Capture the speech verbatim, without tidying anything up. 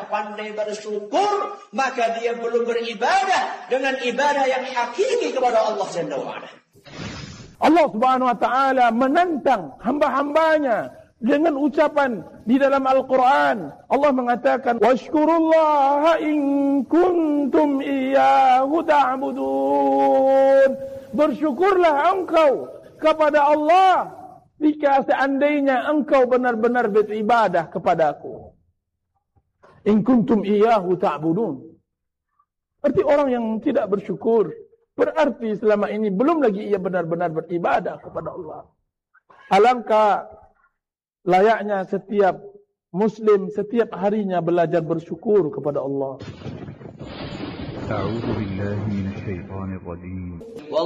tidak pandai bersyukur, maka dia belum beribadah dengan ibadah yang hakiki kepada Allah Jalla wa'ala. Allah Subhanahu wa taala menantang hamba-hambanya dengan ucapan di dalam Al-Quran. Allah mengatakan, washkurullaha in kuntum iyyahu ta'budun. Bersyukurlah engkau kepada Allah jika seandainya engkau benar-benar beribadah kepadaku. In kuntum iyyahu ta'budun. Berarti orang yang tidak bersyukur, berarti selama ini belum lagi ia benar-benar beribadah kepada Allah. Alangkah layaknya setiap Muslim setiap harinya belajar bersyukur kepada Allah. A'udzu billahi minasy syaithanir rajim.